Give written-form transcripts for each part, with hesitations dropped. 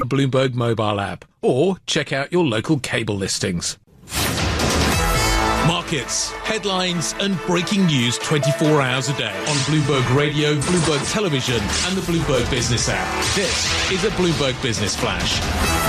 Bloomberg mobile app, or check out your local cable listings. Markets, headlines and breaking news 24 hours a day on Bloomberg Radio, Bloomberg Television and the Bloomberg Business app. This is a Bloomberg Business Flash.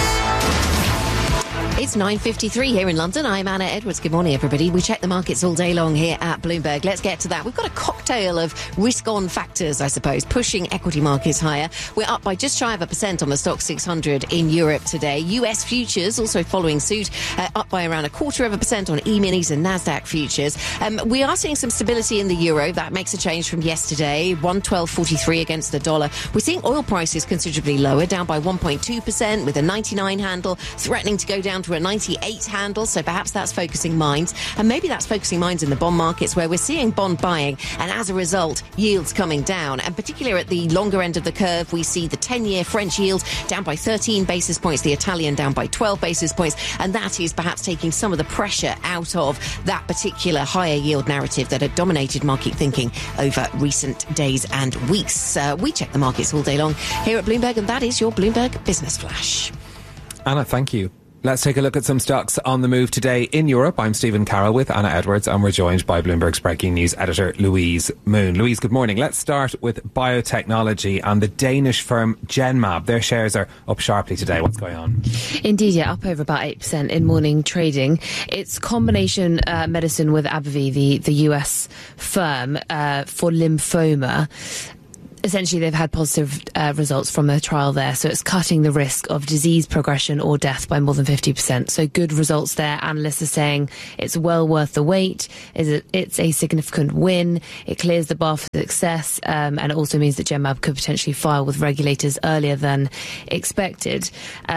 It's 9:53 here in London. I'm Anna Edwards. Good morning, everybody. We check the markets all day long here at Bloomberg. Let's get to that. We've got a cocktail of risk-on factors, I suppose, pushing equity markets higher. We're up by just shy of 1% on the Stoxx 600 in Europe today. US futures also following suit, up by around 0.25% on E-minis and Nasdaq futures. We are seeing some stability in the euro. That makes a change from yesterday, 112.43 against the dollar. We're seeing oil prices considerably lower, down by 1.2% with a 99 handle, threatening to go down to a 98 handle, so perhaps that's focusing minds. And maybe that's focusing minds in the bond markets where we're seeing bond buying and as a result, yields coming down. And particularly at the longer end of the curve, we see the 10-year French yield down by 13 basis points, the Italian down by 12 basis points. And that is perhaps taking some of the pressure out of that particular higher yield narrative that had dominated market thinking over recent days and weeks. We check the markets all day long here at Bloomberg, and that is your Bloomberg Business Flash. Anna, thank you. Let's take a look at some stocks on the move today in Europe. I'm Stephen Carroll with Anna Edwards, and we're joined by Bloomberg's breaking news editor Louise Moon. Louise, good morning. Let's start with biotechnology and the Danish firm Genmab. Their shares are up sharply today. What's going on? Indeed, yeah, up over about 8% in morning trading. It's combination medicine with AbbVie, the US firm for lymphoma. Essentially, they've had positive results from their trial there, so it's cutting the risk of disease progression or death by more than 50%. So good results there. Analysts are saying it's well worth the wait. It's a significant win. It clears the bar for success, and it also means that Genmab could potentially file with regulators earlier than expected.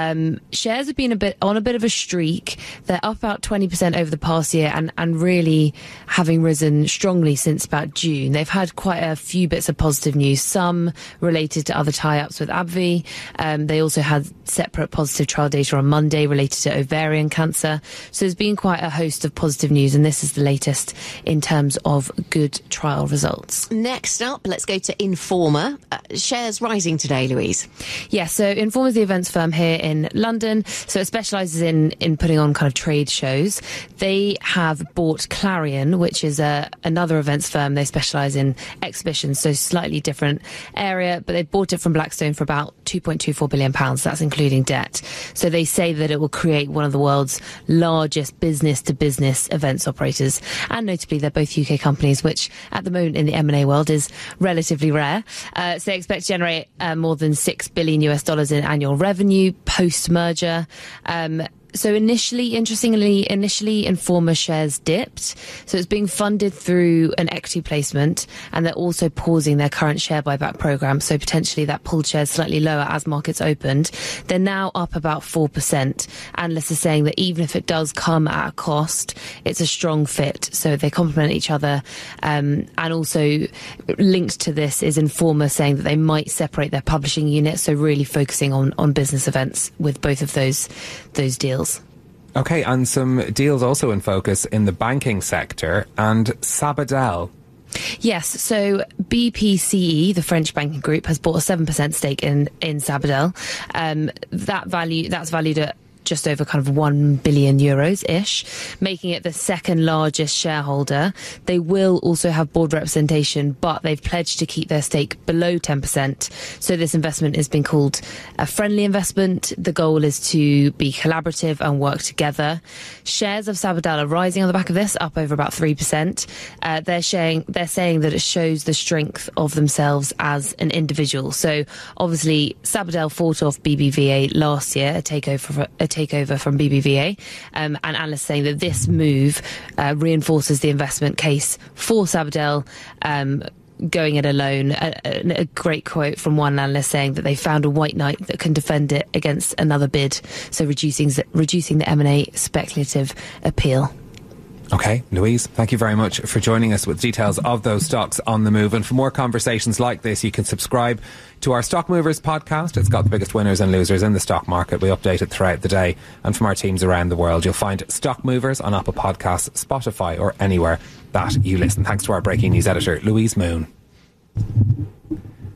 Shares have been on a bit of a streak. They're up about 20% over the past year and really having risen strongly since about June. They've had quite a few bits of positive news, some related to other tie-ups with AbbVie. They also had separate positive trial data on Monday related to ovarian cancer. So there's been quite a host of positive news, and this is the latest in terms of good trial results. Next up, let's go to Informa. Shares rising today, Louise. Yeah, so Informa is the events firm here in London. So it specialises in putting on kind of trade shows. They have bought Clarion, which is another events firm. They specialise in exhibitions, so slightly different area, but they bought it from Blackstone for about £2.24 billion. That's including debt. So they say that it will create one of the world's largest business-to-business events operators. And notably, they're both UK companies, which at the moment in the M&A world is relatively rare. So they expect to generate more than $6 billion in annual revenue post-merger. So initially, Informa shares dipped. So it's being funded through an equity placement, and they're also pausing their current share buyback program. So potentially that pulled shares slightly lower as markets opened. They're now up about 4%. Analysts are saying that even if it does come at a cost, it's a strong fit. So they complement each other. And also linked to this is Informa saying that they might separate their publishing unit. So really focusing on business events with both of those deals. Okay, and some deals also in focus in the banking sector and Sabadell. Yes, so BPCE, the French banking group, has bought a 7% stake in Sabadell. That's valued at just over kind of €1 billion-ish, making it the second largest shareholder. They will also have board representation, but they've pledged to keep their stake below 10%. So this investment is being called a friendly investment. The goal is to be collaborative and work together. Shares of Sabadell are rising on the back of this, up over about 3%. They're saying that it shows the strength of themselves as an individual. So obviously Sabadell fought off BBVA last year, a takeover from BBVA, and analysts saying that this move reinforces the investment case for Sabadell going it alone. A great quote from one analyst saying that they found a white knight that can defend it against another bid, so reducing the M&A speculative appeal. Okay, Louise, thank you very much for joining us with details of those stocks on the move. And for more conversations like this, you can subscribe to our Stock Movers podcast. It's got the biggest winners and losers in the stock market. We update it throughout the day. And from our teams around the world, you'll find Stock Movers on Apple Podcasts, Spotify, or anywhere that you listen. Thanks to our breaking news editor, Louise Moon.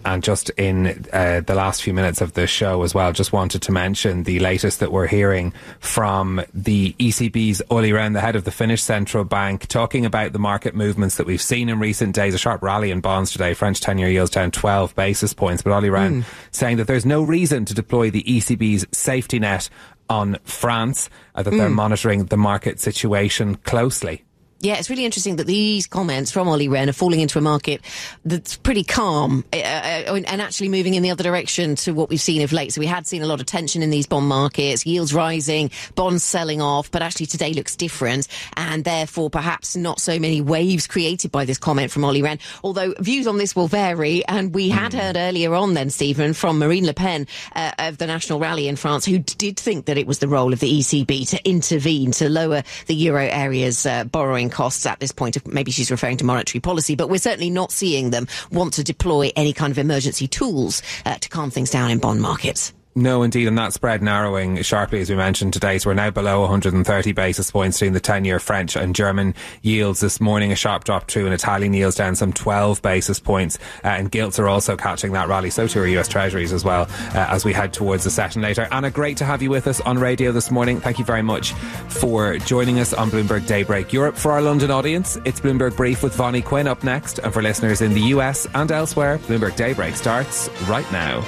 And just in the last few minutes of the show as well, just wanted to mention the latest that we're hearing from the ECB's Olli Rehn, the head of the Finnish Central Bank, talking about the market movements that we've seen in recent days. A sharp rally in bonds today, French 10-year yields down 12 basis points. But Olli Rehn saying that there's no reason to deploy the ECB's safety net on France, that they're monitoring the market situation closely. Yeah, it's really interesting that these comments from Olli Rehn are falling into a market that's pretty calm and actually moving in the other direction to what we've seen of late. So we had seen a lot of tension in these bond markets, yields rising, bonds selling off, but actually today looks different, and therefore perhaps not so many waves created by this comment from Olli Rehn, although views on this will vary. And we had heard earlier on then, Stephen, from Marine Le Pen of the National Rally in France, who did think that it was the role of the ECB to intervene to lower the euro area's borrowing costs at this point. Maybe she's referring to monetary policy, but we're certainly not seeing them want to deploy any kind of emergency tools to calm things down in bond markets. No, indeed, and that spread narrowing sharply, as we mentioned today. So we're now below 130 basis points between the 10-year French and German yields this morning. A sharp drop too, and Italian yields down some 12 basis points. And gilts are also catching that rally. So too are US Treasuries as well, as we head towards the session later. Anna, great to have you with us on radio this morning. Thank you very much for joining us on Bloomberg Daybreak Europe. For our London audience, it's Bloomberg Brief with Vonnie Quinn up next. And for listeners in the US and elsewhere, Bloomberg Daybreak starts right now.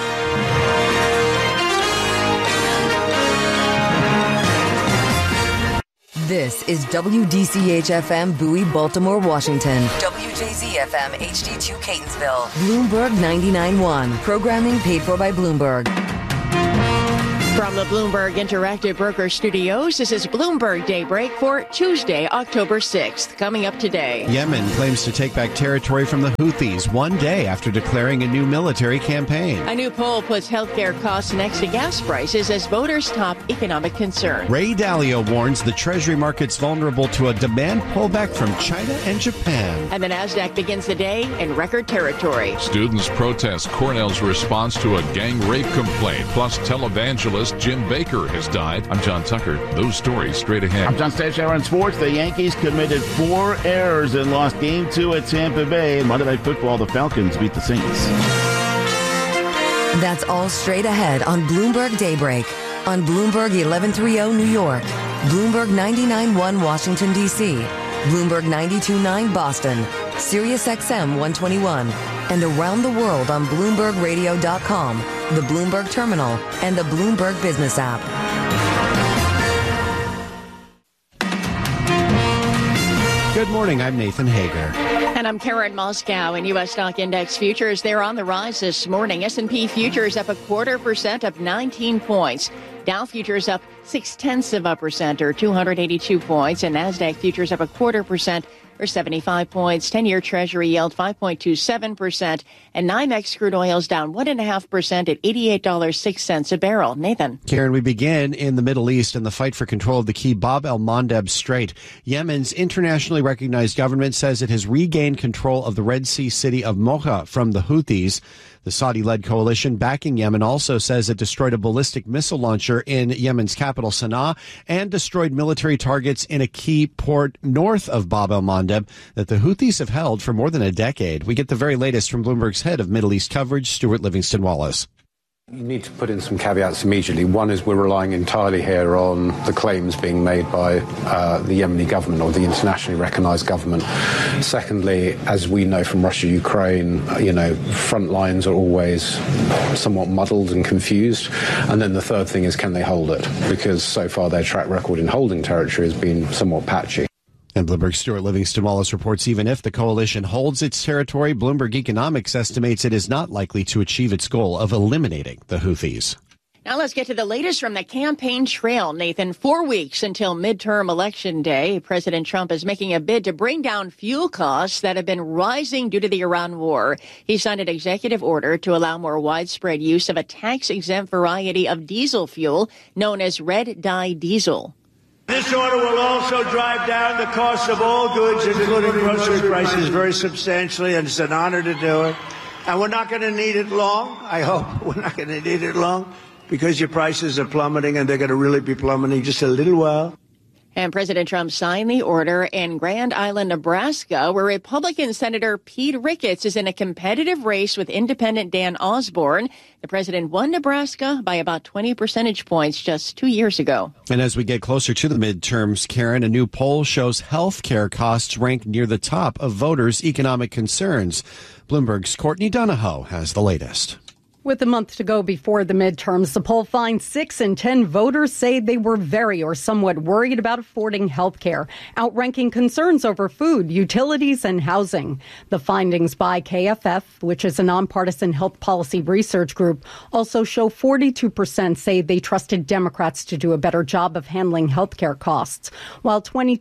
This is WDCH-FM Bowie, Baltimore, Washington. WJZ-FM HD2 Catonsville. Bloomberg 99.1. Programming paid for by Bloomberg. From the Bloomberg Interactive Broker Studios, this is Bloomberg Daybreak for Tuesday, October 6th. Coming up today. Yemen claims to take back territory from the Houthis 1 day after declaring a new military campaign. A new poll puts healthcare costs next to gas prices as voters top economic concern. Ray Dalio warns the Treasury market's vulnerable to a demand pullback from China and Japan. And the NASDAQ begins the day in record territory. Students protest Cornell's response to a gang rape complaint, plus televangelist Jim Baker has died. I'm John Tucker. Those stories straight ahead. I'm John Stashower in sports. The Yankees committed 4 errors and lost Game 2 at Tampa Bay. Monday Night Football, the Falcons beat the Saints. That's all straight ahead on Bloomberg Daybreak. On Bloomberg 1130 New York, Bloomberg 99.1 Washington, D.C., Bloomberg 92.9 Boston, Sirius XM 121, and around the world on BloombergRadio.com, the Bloomberg Terminal, and the Bloomberg Business app. Good morning, I'm Nathan Hager. And I'm Karen Moscow. In U.S. stock index futures, they're on the rise this morning. S&P futures up 0.25%, up 19 points. Dow futures up 0.6% or 282 points. And NASDAQ futures up 0.25% or 75 points. 10-year Treasury yield 5.27%. And NYMEX crude oil's down 1.5% at $88.06 a barrel. Nathan. Karen, we begin in the Middle East and the fight for control of the key Bab el-Mandeb Strait. Yemen's internationally recognized government says it has regained control of the Red Sea city of Mocha from the Houthis. The Saudi-led coalition backing Yemen also says it destroyed a ballistic missile launcher in Yemen's capital, Sana'a, and destroyed military targets in a key port north of Bab el-Mandeb that the Houthis have held for more than a decade. We get the very latest from Bloomberg's head of Middle East coverage, Stuart Livingston-Wallace. You need to put in some caveats immediately. One is we're relying entirely here on the claims being made by the Yemeni government or the internationally recognized government. Secondly, as we know from Russia, Ukraine, front lines are always somewhat muddled and confused. And then the third thing is, can they hold it? Because so far their track record in holding territory has been somewhat patchy. And Bloomberg's Stuart Livingston-Wallace reports even if the coalition holds its territory, Bloomberg Economics estimates it is not likely to achieve its goal of eliminating the Houthis. Now let's get to the latest from the campaign trail, Nathan. 4 weeks until midterm election day, President Trump is making a bid to bring down fuel costs that have been rising due to the Iran war. He signed an executive order to allow more widespread use of a tax-exempt variety of diesel fuel known as red dye diesel. This order will also drive down the cost of all goods, including grocery prices, very substantially, and it's an honor to do it. And we're not going to need it long. I hope we're not going to need it long because your prices are plummeting, and they're going to really be plummeting just a little while. And President Trump signed the order in Grand Island, Nebraska, where Republican Senator Pete Ricketts is in a competitive race with independent Dan Osborne. The president won Nebraska by about 20 percentage points just 2 years ago. And as we get closer to the midterms, Karen, a new poll shows health care costs rank near the top of voters' economic concerns. Bloomberg's Courtney Donahoe has the latest. With a month to go before the midterms, the poll finds 6 in 10 voters say they were very or somewhat worried about affording health care, outranking concerns over food, utilities, and housing. The findings by KFF, which is a nonpartisan health policy research group, also show 42% say they trusted Democrats to do a better job of handling health care costs, while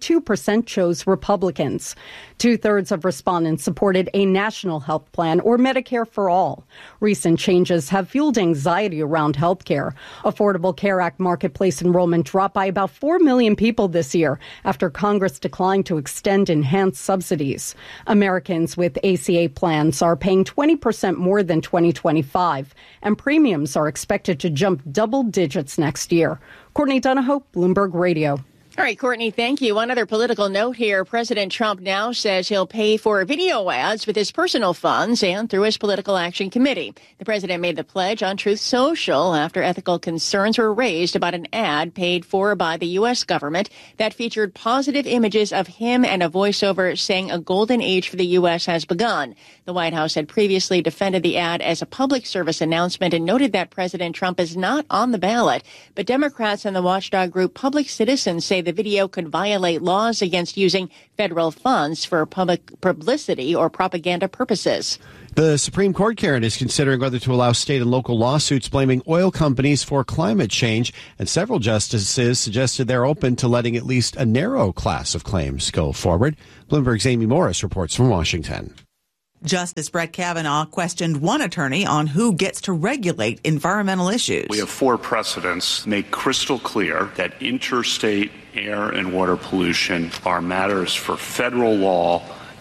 22% chose Republicans. 2/3 of respondents supported a national health plan or Medicare for all. Recent changes have fueled anxiety around health care. Affordable Care Act marketplace enrollment dropped by about 4 million people this year after Congress declined to extend enhanced subsidies. Americans with ACA plans are paying 20% more than 2025, and premiums are expected to jump double digits next year. Courtney Donahoe, Bloomberg Radio. All right, Courtney, thank you. One other political note here. President Trump now says he'll pay for video ads with his personal funds and through his political action committee. The president made the pledge on Truth Social after ethical concerns were raised about an ad paid for by the U.S. government that featured positive images of him and a voiceover saying a golden age for the U.S. has begun. The White House had previously defended the ad as a public service announcement and noted that President Trump is not on the ballot. But Democrats and the watchdog group Public Citizens say the video could violate laws against using federal funds for public publicity or propaganda purposes. The Supreme Court, Karen, is considering whether to allow state and local lawsuits blaming oil companies for climate change, and several justices suggested they're open to letting at least a narrow class of claims go forward. Bloomberg's Amy Morris reports from Washington. Justice Brett Kavanaugh questioned one attorney on who gets to regulate environmental issues. We have 4 precedents make crystal clear that interstate air and water pollution are matters for federal law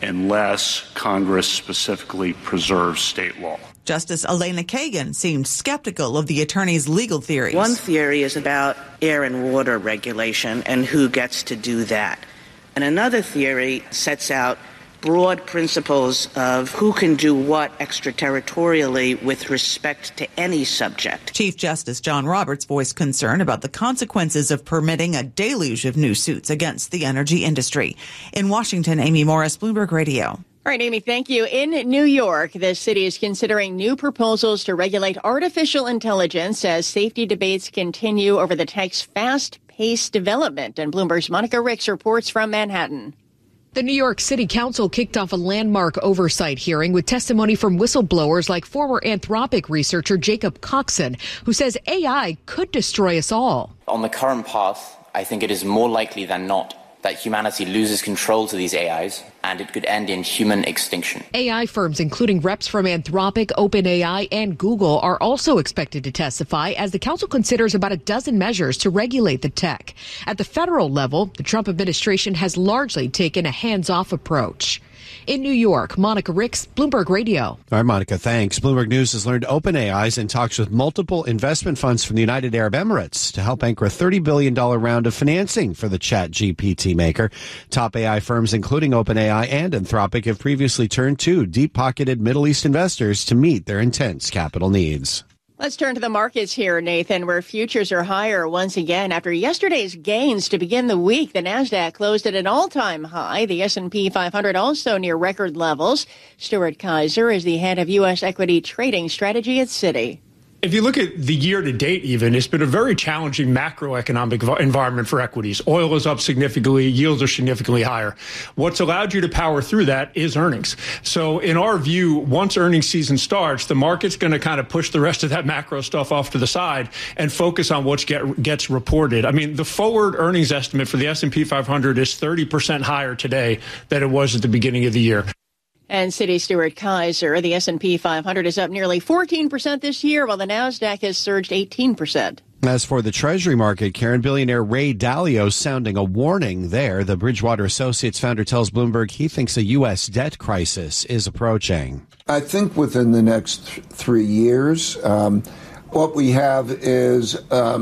unless Congress specifically preserves state law. Justice Elena Kagan seemed skeptical of the attorney's legal theories. One theory is about air and water regulation and who gets to do that. And another theory sets out broad principles of who can do what extraterritorially with respect to any subject. Chief Justice John Roberts voiced concern about the consequences of permitting a deluge of new suits against the energy industry. In Washington, Amy Morris, Bloomberg Radio. All right, Amy, thank you. In New York, the city is considering new proposals to regulate artificial intelligence as safety debates continue over the tech's fast-paced development. And Bloomberg's Monica Ricks reports from Manhattan. The New York City Council kicked off a landmark oversight hearing with testimony from whistleblowers like former Anthropic researcher Jacob Coxon, who says AI could destroy us all. On the current path, I think it is more likely than not that humanity loses control to these AIs, and it could end in human extinction. AI firms, including reps from Anthropic, OpenAI, and Google, are also expected to testify as the council considers about a dozen measures to regulate the tech. At the federal level, the Trump administration has largely taken a hands-off approach. In New York, Monica Ricks, Bloomberg Radio. All right, Monica, thanks. Bloomberg News has learned OpenAI is in talks with multiple investment funds from the United Arab Emirates to help anchor a $30 billion round of financing for the ChatGPT maker. Top AI firms, including OpenAI and Anthropic, have previously turned to deep-pocketed Middle East investors to meet their intense capital needs. Let's turn to the markets here, Nathan, where futures are higher once again. After yesterday's gains to begin the week, the Nasdaq closed at an all-time high. The S&P 500 also near record levels. Stuart Kaiser is the head of U.S. equity trading strategy at Citi. If you look at the year to date, even, it's been a very challenging macroeconomic environment for equities. Oil is up significantly. Yields are significantly higher. What's allowed you to power through that is earnings. So in our view, once earnings season starts, the market's going to kind of push the rest of that macro stuff off to the side and focus on what gets reported. I mean, the forward earnings estimate for the S&P 500 is 30% higher today than it was at the beginning of the year. And Citi Stuart Kaiser, the S&P 500 is up nearly 14% this year, while the Nasdaq has surged 18%. As for the Treasury market, Karen, billionaire Ray Dalio sounding a warning there. The Bridgewater Associates founder tells Bloomberg he thinks a U.S. debt crisis is approaching. I think within the next 3 years, what we have is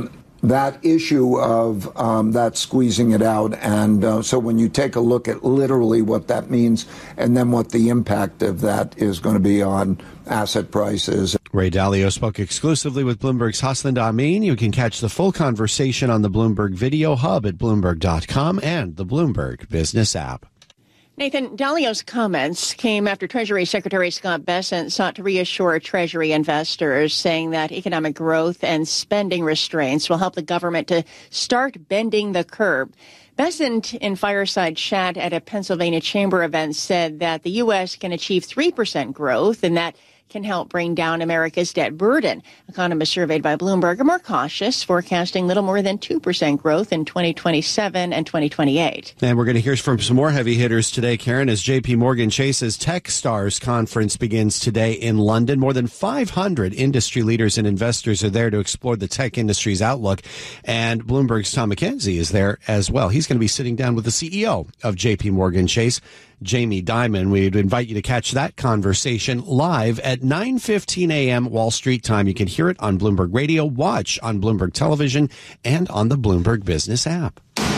that issue of that squeezing it out. And so when you take a look at literally what that means and then what the impact of that is going to be on asset prices. Ray Dalio spoke exclusively with Bloomberg's Hassan Amin. You can catch the full conversation on the Bloomberg Video Hub at Bloomberg.com and the Bloomberg Business app. Nathan, Dalio's comments came after Treasury Secretary Scott Bessent sought to reassure Treasury investors, saying that economic growth and spending restraints will help the government to start bending the curve. Bessent, in fireside chat at a Pennsylvania Chamber event, said that the U.S. can achieve 3% growth and that can help bring down America's debt burden. Economists surveyed by Bloomberg are more cautious, forecasting little more than 2% growth in 2027 and 2028. And we're going to hear from some more heavy hitters today, Karen, as J.P. Morgan Chase's TechStars conference begins today in London. More than 500 industry leaders and investors are there to explore the tech industry's outlook. And Bloomberg's Tom McKenzie is there as well. He's going to be sitting down with the CEO of J.P. Morgan Chase, Jamie Dimon. We'd invite you to catch that conversation live at 9:15 a.m. Wall Street time. You can hear it on Bloomberg Radio, watch on Bloomberg Television, and on the Bloomberg Business app.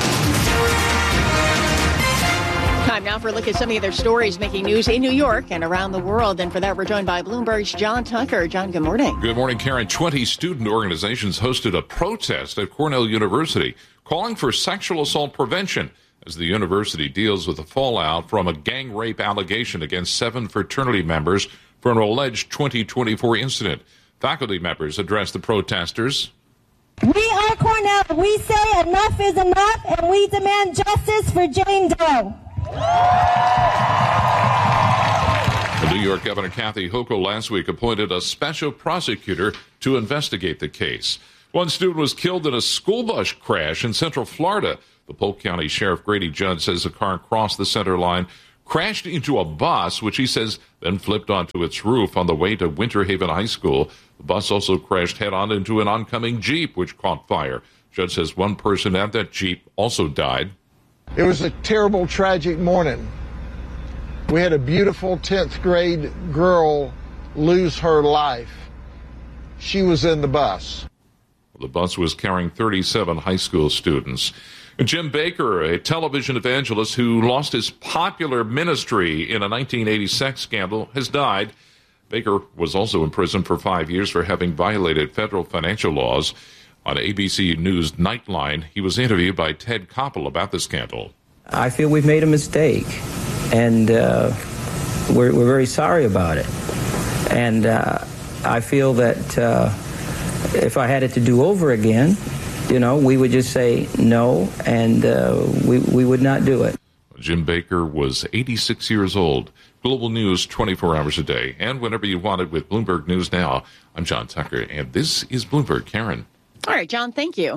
Time now for a look at some of the other stories making news in New York and around the world. And for that, we're joined by Bloomberg's John Tucker. John, good morning. Good morning, Karen. 20 student organizations hosted a protest at Cornell University calling for sexual assault prevention as the university deals with the fallout from a gang rape allegation against 7 fraternity members for an alleged 2024 incident. Faculty members addressed the protesters. We are Cornell. We say enough is enough, and we demand justice for Jane Doe. The New York Governor Kathy Hochul last week appointed a special prosecutor to investigate the case. One student was killed in a school bus crash in Central Florida. The Polk County Sheriff Grady Judd says a car crossed the center line, crashed into a bus, which he says then flipped onto its roof on the way to Winter Haven High School. The bus also crashed head-on into an oncoming Jeep, which caught fire. Judd says one person at that Jeep also died. It was a terrible, tragic morning. We had a beautiful 10th grade girl lose her life. She was in the bus. The bus was carrying 37 high school students. Jim Baker, a television evangelist who lost his popular ministry in a 1980 sex scandal, has died. Baker was also in prison for 5 years for having violated federal financial laws. On ABC News Nightline, he was interviewed by Ted Koppel about the scandal. I feel we've made a mistake, and we're very sorry about it. And I feel that if I had it to do over again, we would just say no, and we would not do it. Jim Baker was 86 years old. Global news 24 hours a day, and whenever you want it with Bloomberg News Now. I'm John Tucker, and this is Bloomberg. Karen. All right, John, thank you.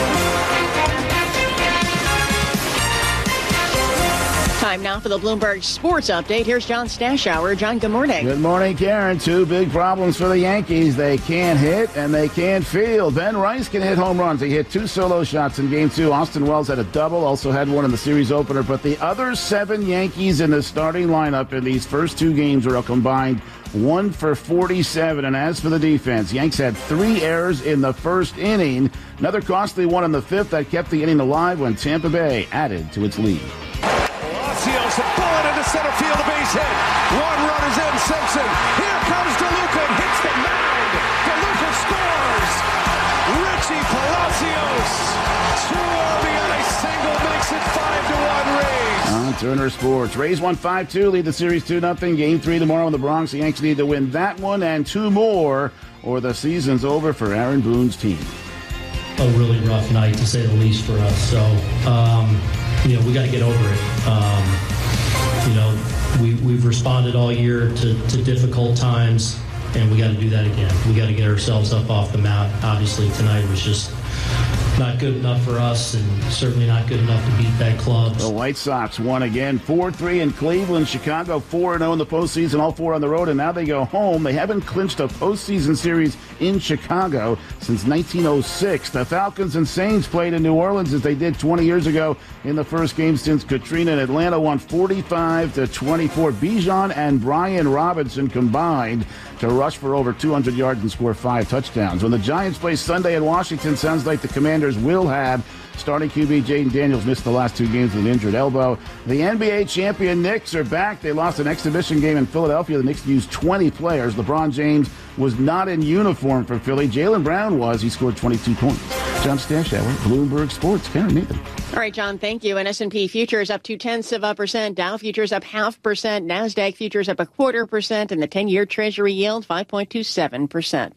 Time now for the Bloomberg Sports Update. Here's John Stashower. John, good morning. Good morning, Karen. 2 big problems for the Yankees. They can't hit and they can't field. Ben Rice can hit home runs. He hit 2 solo shots in Game 2. Austin Wells had a double, also had one in the series opener. But the other 7 Yankees in the starting lineup in these first 2 games are a combined 1 for 47. And as for the defense, Yanks had 3 errors in the first inning. Another costly one in the 5th that kept the inning alive when Tampa Bay added to its lead. Palacios, a bullet into center field, a base hit. 1 runner's in, Simpson. Here comes DeLuca and hits the mound. DeLuca scores. Richie Palacios, 2 RBI single makes it 5-1 Rays. On Turner Sports, Rays won 5-2, lead the series 2-0. Game 3 tomorrow in the Bronx. The Yanks need to win that one and 2 more, or the season's over for Aaron Boone's team. A really rough night, to say the least, for us. So, we got to get over it. We've responded all year to difficult times, and we got to do that again. We got to get ourselves up off the mat. Obviously, tonight was just not good enough for us, and certainly not good enough to beat that club. The White Sox won again, 4-3 in Cleveland. Chicago 4-0 in the postseason, all four on the road, and now they go home. They haven't clinched a postseason series in Chicago since 1906. The Falcons and Saints played in New Orleans as they did 20 years ago in the first game since Katrina, and Atlanta won 45-24. Bijan and Brian Robinson combined to rush for over 200 yards and score 5 touchdowns. When the Giants play Sunday at Washington, sounds like the Commanders will have starting QB Jaden Daniels missed the last 2 games with an injured elbow. The NBA champion Knicks are back. They lost an exhibition game in Philadelphia. The Knicks used 20 players. LeBron James was not in uniform for Philly. Jaylen Brown was. He scored 22 points. John Stashower, Bloomberg Sports. Karen Nathan. All right, John, thank you. And S&P futures up 0.2%. Dow futures up 0.5%. NASDAQ futures up 0.25%. And the 10-year Treasury yield 5.27%.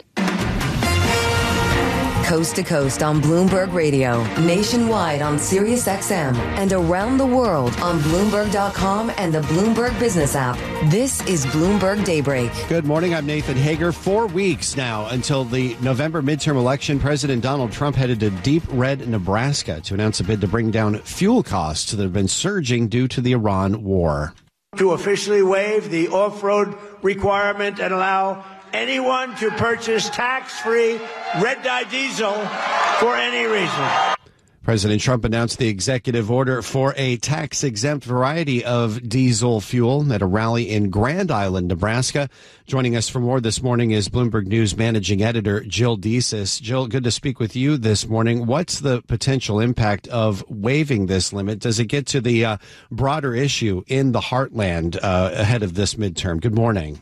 Coast to coast on Bloomberg Radio, nationwide on Sirius XM, and around the world on Bloomberg.com and the Bloomberg Business app. This is Bloomberg Daybreak. Good morning. I'm Nathan Hager. 4 weeks now until the November midterm election. President Donald Trump headed to Deep Red, Nebraska to announce a bid to bring down fuel costs that have been surging due to the Iran war. To officially waive the off-road requirement and allow anyone to purchase tax-free red dye diesel for any reason. President Trump announced the executive order for a tax-exempt variety of diesel fuel at a rally in Grand Island, Nebraska. Joining us for more this morning is Bloomberg News managing editor Jill Desis. Jill, good to speak with you this morning. What's the potential impact of waiving this limit? Does it get to the broader issue in the heartland ahead of this midterm? Good morning.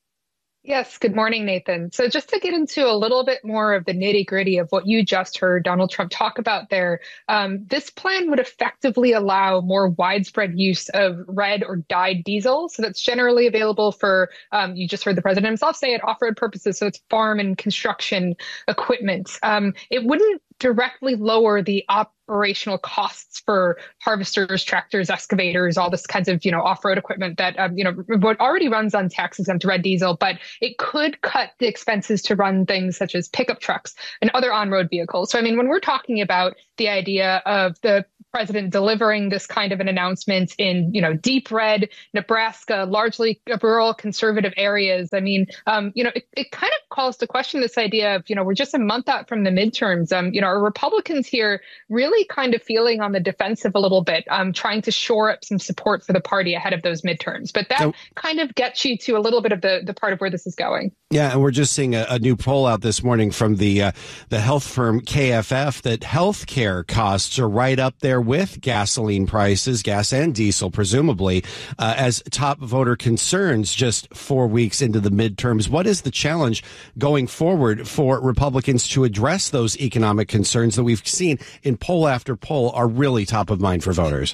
Yes, good morning, Nathan. So just to get into a little bit more of the nitty-gritty of what you just heard Donald Trump talk about there, this plan would effectively allow more widespread use of red or dyed diesel. So that's generally available for, you just heard the president himself say it, off-road purposes. So it's farm and construction equipment. It wouldn't directly lower the operational costs for harvesters, tractors, excavators, all this kinds of, off-road equipment that, what already runs on tax-exempt red diesel, but it could cut the expenses to run things such as pickup trucks and other on-road vehicles. So, I mean, when we're talking about the idea of the president delivering this kind of an announcement in, deep red Nebraska, largely rural conservative areas, I mean, it kind of calls to question this idea of, we're just a month out from the midterms. Are Republicans here really kind of feeling on the defensive a little bit, trying to shore up some support for the party ahead of those midterms? But that kind of gets you to a little bit of the part of where this is going. Yeah, and we're just seeing a new poll out this morning from the health firm KFF that healthcare costs are right up there with gasoline prices, gas and diesel, presumably, as top voter concerns just 4 weeks into the midterms. What is the challenge going forward for Republicans to address those economic concerns that we've seen in poll after poll are really top of mind for voters?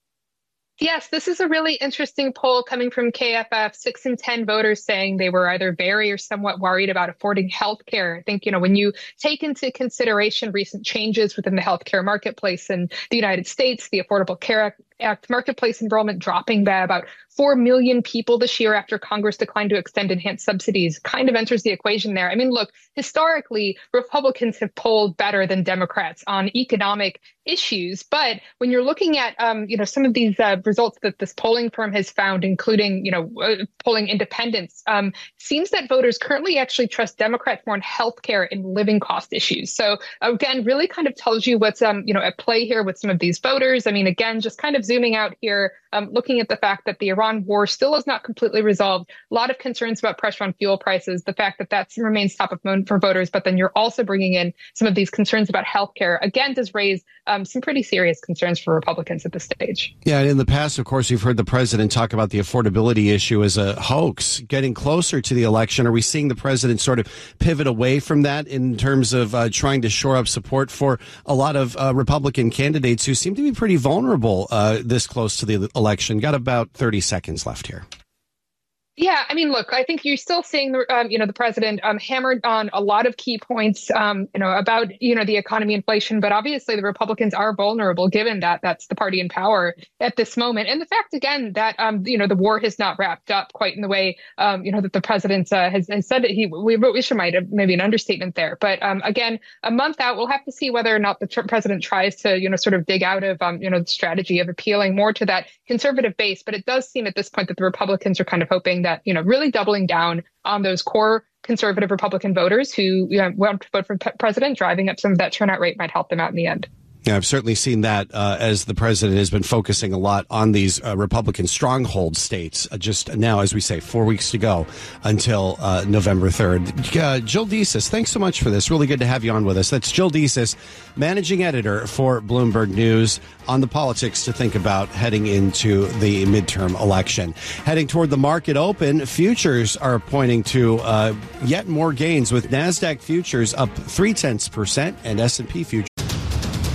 Yes, this is a really interesting poll coming from KFF. 6 in 10 voters saying they were either very or somewhat worried about affording health care. I think, when you take into consideration recent changes within the healthcare marketplace in the United States, the Affordable Care Act, marketplace enrollment dropping by about 4 million people this year after Congress declined to extend enhanced subsidies kind of enters the equation there. I mean, look, historically, Republicans have polled better than Democrats on economic issues. But when you're looking at, some of these results that this polling firm has found, including, polling independents, seems that voters currently actually trust Democrats more on healthcare and living cost issues. So again, really kind of tells you what's, at play here with some of these voters. I mean, again, just kind of zooming out here, looking at the fact that the Iran war still is not completely resolved. A lot of concerns about pressure on fuel prices, the fact that that remains top of mind for voters, but then you're also bringing in some of these concerns about healthcare, again, does raise some pretty serious concerns for Republicans at this stage. Yeah, and in the past, of course, you've heard the president talk about the affordability issue as a hoax. Getting closer to the election, are we seeing the president sort of pivot away from that in terms of trying to shore up support for a lot of Republican candidates who seem to be pretty vulnerable this close to the election? Got about 30 seconds left here. Yeah, I mean, look, I think you're still seeing the president hammered on a lot of key points, about the economy, inflation. But obviously, the Republicans are vulnerable, given that that's the party in power at this moment, and the fact again that the war has not wrapped up quite in the way that the president has said that we should might have maybe an understatement there. But again, a month out, we'll have to see whether or not the president tries to sort of dig out of the strategy of appealing more to that conservative base. But it does seem at this point that the Republicans are kind of hoping that really doubling down on those core conservative Republican voters who want to vote for president, driving up some of that turnout rate might help them out in the end. Yeah, I've certainly seen that as the president has been focusing a lot on these Republican stronghold states. Just now, as we say, 4 weeks to go until November 3rd. Jill Desis, thanks so much for this. Really good to have you on with us. That's Jill Desis, managing editor for Bloomberg News, on the politics to think about heading into the midterm election. Heading toward the market open, futures are pointing to yet more gains, with NASDAQ futures up 0.3% and S&P futures